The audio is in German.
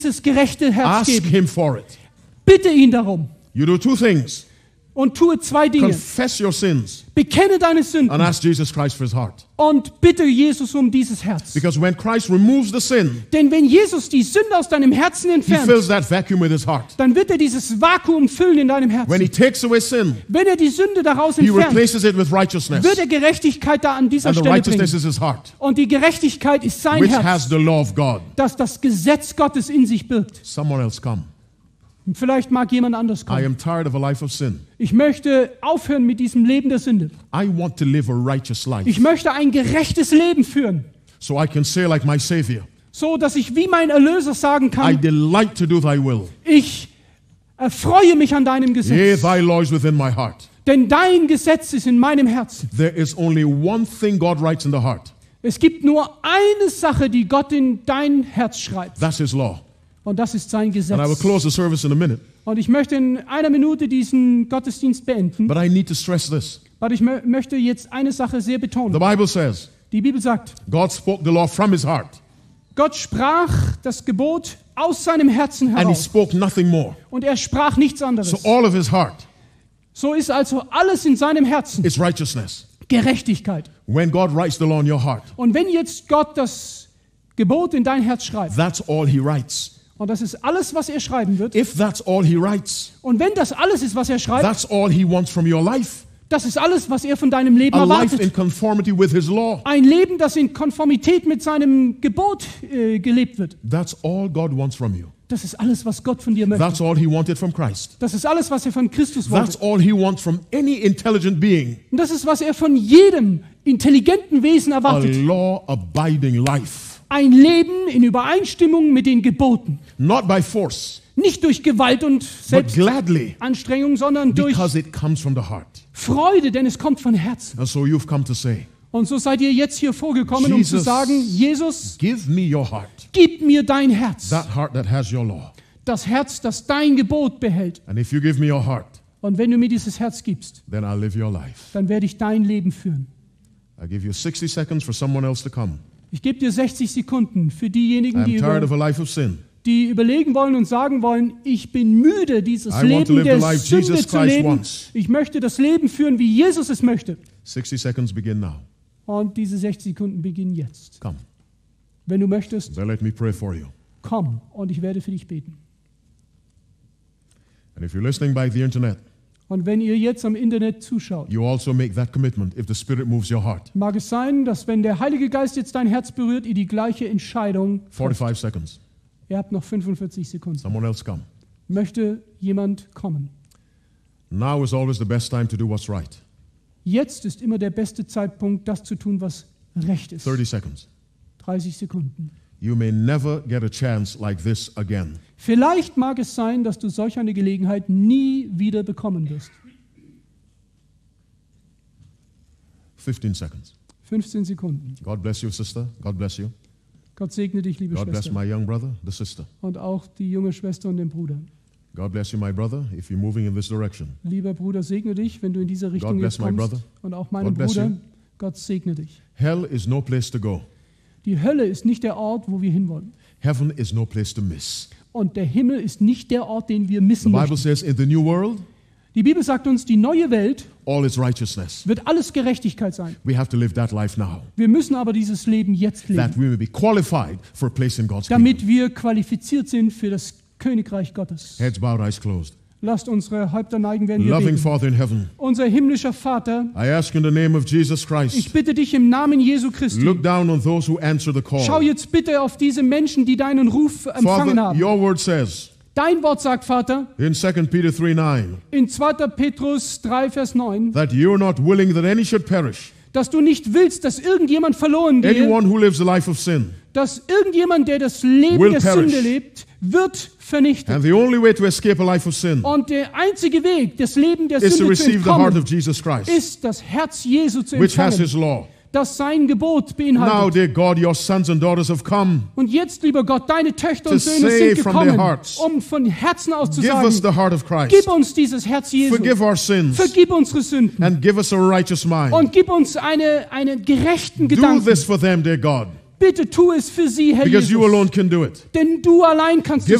dieses gerechte Herz Ask geben. him for it. Bitte ihn darum You do two things. und tue zwei Dinge. Confess your sins Bekenne deine and Sünden ask Jesus Christ for his heart. und bitte Jesus um dieses Herz. Because when Christ removes the sin, Denn wenn Jesus die Sünde aus deinem Herzen he entfernt, fills that vacuum with his heart. dann wird er dieses Vakuum füllen in deinem When Herzen. he takes away sin, Wenn er die Sünde daraus he entfernt, replaces it with righteousness. wird er Gerechtigkeit da an dieser And the Stelle righteousness bringen. is his heart, Und die Gerechtigkeit ist sein which Herz, has the law of God. das das Gesetz Gottes in sich birgt. Someone else come. Und vielleicht mag jemand anders I kommen. am tired of a life of sin. Ich möchte aufhören mit diesem Leben der Sünde. I want to live a righteous life. Ich möchte ein gerechtes Leben führen, So I can say like my Savior, so dass ich wie mein Erlöser sagen I kann, delight to do thy will. ich erfreue mich an deinem Yea, Gesetz. thy law is within my heart. Denn dein Gesetz ist in meinem Herzen. There is only one thing God writes in the heart. Es gibt nur eine Sache, die Gott in dein Herz schreibt. That's his law. Und das ist sein And I will Gesetz. close the service in a minute. Und ich möchte in einer Minute diesen Gottesdienst beenden. But I need to stress this. Aber ich möchte jetzt eine Sache sehr The betonen. Bible says Die Bibel sagt, God spoke the law from his heart, Gott sprach das Gebot aus seinem Herzen and he heraus. spoke nothing more. Und er sprach nichts anderes. So all of his heart So ist also alles in seinem Herzen is righteousness. Gerechtigkeit. When God writes the law in your heart, Und wenn jetzt Gott das Gebot in dein Herz schreibt, that's all he writes. und das ist alles, was er schreiben wird, If that's all he writes, und wenn das alles ist, was er schreibt, that's all he wants from your life. das ist alles, was er von deinem Leben A life in erwartet. conformity with his law. Ein Leben, das in Konformität mit seinem Gebot gelebt wird. That's all God wants from you. Das ist alles, was Gott von dir möchte. That's all he wanted from Christ. Das ist alles, was er von Christus wollte. That's all he wants from any intelligent being. Und das ist, was er von jedem intelligenten Wesen A erwartet. law-abiding life. Ein Leben in Übereinstimmung mit den Geboten. Not by force, Nicht durch Gewalt und but gladly, Selbstanstrengung, sondern durch because it comes from the heart. Freude, denn es kommt von Herzen. And so you've come to say, Und so seid ihr jetzt hier vorgekommen, um zu Jesus, sagen, Jesus, give me your heart. gib mir dein Herz. That heart that has your law. Das Herz, das dein Gebot behält. And if you give me your heart, Und wenn du mir dieses Herz gibst, then I'll live your life. dann werde ich dein Leben führen. I give you 60 seconds for someone else to come. Ich gebe dir 60 Sekunden für diejenigen, I'm tired of a life of sin. die überlegen wollen und sagen wollen, ich bin müde, dieses I want to Leben live the der life Sünde Jesus zu Christ leben. wants. Ich möchte das Leben führen, wie Jesus es möchte. 60 seconds begin now. Und diese 60 Sekunden beginnen jetzt. Come. Wenn du möchtest, Then let me pray for you. komm und ich werde für dich beten. And if you're listening by the internet, Und wenn ihr jetzt am Internet zuschaut, you also make that commitment if the Spirit moves your heart. mag es sein, dass wenn der Heilige Geist jetzt dein Herz berührt, ihr die gleiche Entscheidung trifft. 45 seconds. Ihr habt noch 45 Sekunden. Someone else come. Möchte jemand kommen? Now is always the best time to do what's right. Jetzt ist immer der beste Zeitpunkt, das zu tun, was recht ist. 30 seconds. 30 Sekunden. You may never get a chance like this again. Vielleicht mag es sein, dass du solch eine Gelegenheit nie wieder bekommen wirst. 15 seconds. 15 Sekunden. God bless you, sister. God bless you. Gott segne dich, liebe God bless Schwester. my young brother, the sister. Und auch die junge Schwester und den Bruder. God bless you, my brother, if you're moving in this direction. Lieber Bruder, segne dich, wenn du in diese Richtung bless jetzt my kommst. brother. Und auch meinen God bless Bruder. you. Gott segne dich. Hell is no place to go. Die Hölle ist nicht der Ort, wo wir hinwollen. Heaven is no place to miss. Und der Himmel ist nicht der Ort, den wir The missen Bible möchten. says in the new world, Die Bibel sagt uns, die neue Welt all is righteousness. wird alles Gerechtigkeit sein. We have to live that life now, Wir müssen aber dieses Leben jetzt that leben, we may be qualified for a place in God's kingdom. damit wir qualifiziert sind für das Königreich Gottes. Heads bowed, eyes closed. Lasst unsere Häupter neigen, wenn wir Loving beten. Father in heaven, Unser himmlischer Vater, I ask in the name of Jesus ich Christ, bitte dich im Namen Jesu Christi, look down on those who answer the schau call. jetzt bitte auf diese Menschen, die deinen Ruf empfangen Father, haben. your word says Dein Wort sagt, Vater, in 2 Peter 3:9 in 2. Petrus 3, Vers 9, that you're not willing that any should perish. dass du nicht willst, dass irgendjemand verloren gehe, Anyone who lives a life of sin. dass irgendjemand, der das Leben Will der perish. Sünde lebt, wird vernichtet. And the only way to escape a life of sin Und der einzige Weg, das Leben der is to Sünde zu receive the heart entkommen, of Jesus Christ, ist das Herz Jesu zu which has his empfangen, law. das sein Gebot Now, beinhaltet. dear God, your sons and daughters have come. Und jetzt, lieber Gott, deine Töchter To und Söhne say sind from their gekommen, hearts, um von Herzen aus zu Give us sagen, the heart of Christ. gib uns dieses Herz Jesu, Forgive our sins vergib unsere Sünden and give us a righteous mind. und gib uns einen gerechten Do Gedanken. this for them, dear God. Bitte tu es für sie, Herr because you Jesus. alone can do it. Denn du allein kannst Give